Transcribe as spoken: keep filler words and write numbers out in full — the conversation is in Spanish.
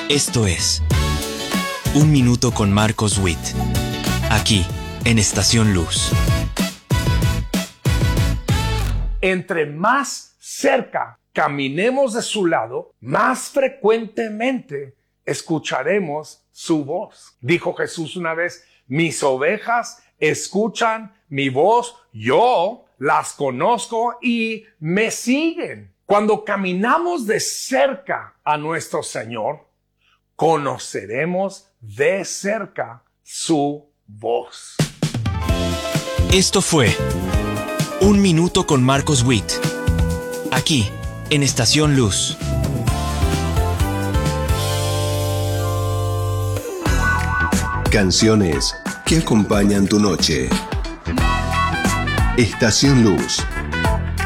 Esto es Un Minuto con Marcos Witt, aquí en Estación Luz. Entre más cerca caminemos de su lado, más frecuentemente escucharemos su voz. Dijo Jesús una vez: mis ovejas escuchan mi voz, yo las conozco y me siguen. Cuando caminamos de cerca a nuestro Señor, conoceremos de cerca su voz. Esto fue Un Minuto con Marcos Witt, aquí en Estación Luz. Canciones que acompañan tu noche. Estación Luz.